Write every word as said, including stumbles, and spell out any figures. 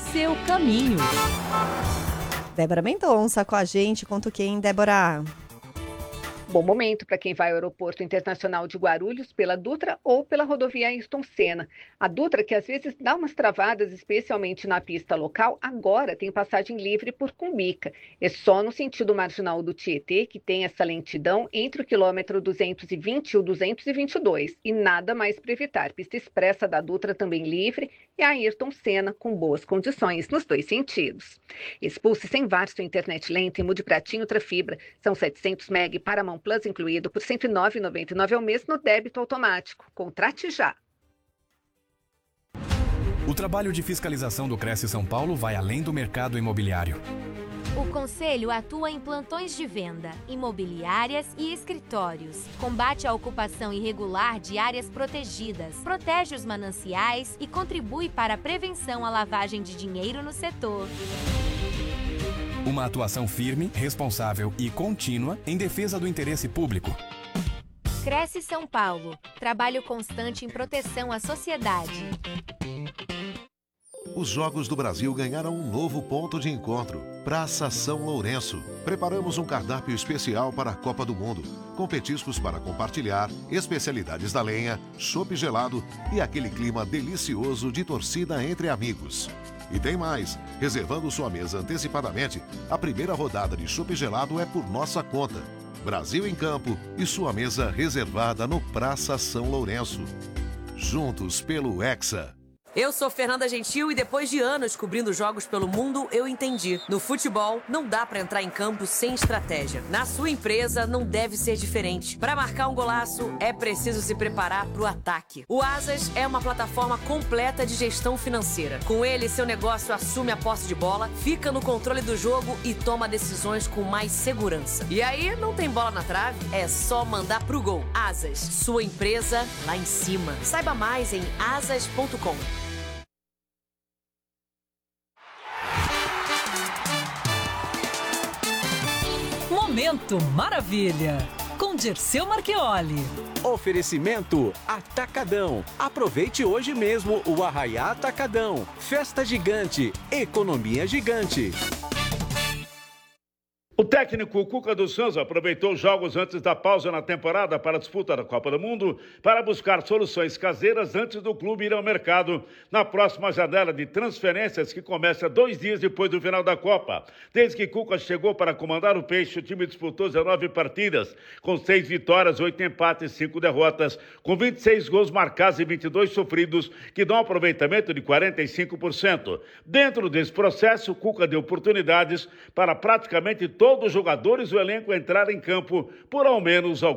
seu caminho. Débora Mendonça com a gente. Conta o que, hein, Débora? Bom momento para quem vai ao Aeroporto Internacional de Guarulhos pela Dutra ou pela rodovia Ayrton Senna. A Dutra, que às vezes dá umas travadas, especialmente na pista local, agora tem passagem livre por Cumbica. É só no sentido marginal do Tietê que tem essa lentidão entre o quilômetro duzentos e vinte e o duzentos e vinte e dois. E nada mais para evitar. Pista expressa da Dutra também livre e a Ayrton Senna com boas condições nos dois sentidos. Expulse sem V A R sua internet lenta e mude para TIM Ultrafibra. São setecentos meg para mão Plus incluído por cento e nove reais e noventa e nove centavos ao mês no débito automático. Contrate já. O trabalho de fiscalização do Cresce São Paulo vai além do mercado imobiliário. O Conselho atua em plantões de venda, imobiliárias e escritórios. Combate a ocupação irregular de áreas protegidas, protege os mananciais e contribui para a prevenção à lavagem de dinheiro no setor. Uma atuação firme, responsável e contínua em defesa do interesse público. Cresce São Paulo. Trabalho constante em proteção à sociedade. Os Jogos do Brasil ganharam um novo ponto de encontro, Praça São Lourenço. Preparamos um cardápio especial para a Copa do Mundo, com petiscos para compartilhar, especialidades da lenha, chopp gelado e aquele clima delicioso de torcida entre amigos. E tem mais, reservando sua mesa antecipadamente, a primeira rodada de chopp gelado é por nossa conta. Brasil em campo e sua mesa reservada no Praça São Lourenço. Juntos pelo Hexa. Eu sou Fernanda Gentil e depois de anos cobrindo jogos pelo mundo, eu entendi. No futebol, não dá pra entrar em campo sem estratégia. Na sua empresa, não deve ser diferente. Para marcar um golaço, é preciso se preparar pro ataque. O Asas é uma plataforma completa de gestão financeira. Com ele, seu negócio assume a posse de bola, fica no controle do jogo e toma decisões com mais segurança. E aí, não tem bola na trave? É só mandar pro gol. Asas, sua empresa lá em cima. Saiba mais em asas ponto com. Momento Maravilha, com Dirceu Marchioli. Oferecimento Atacadão. Aproveite hoje mesmo o Arraiá Atacadão. Festa gigante, economia gigante. O técnico Cuca dos Santos aproveitou os jogos antes da pausa na temporada para a disputa da Copa do Mundo para buscar soluções caseiras antes do clube ir ao mercado na próxima janela de transferências que começa dois dias depois do final da Copa. Desde que Cuca chegou para comandar o Peixe, o time disputou dezenove partidas, com seis vitórias, oito empates e cinco derrotas, com vinte e seis gols marcados e vinte e dois sofridos, que dão um aproveitamento de quarenta e cinco por cento. Dentro desse processo, Cuca deu oportunidades para praticamente todos Todos os jogadores do elenco entraram em campo por ao menos